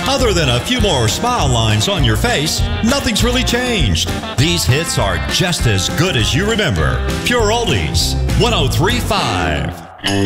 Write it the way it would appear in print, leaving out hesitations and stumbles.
Other than a few more smile lines on your face, nothing's really changed. These hits are just as good as you remember. Pure Oldies, 103.5.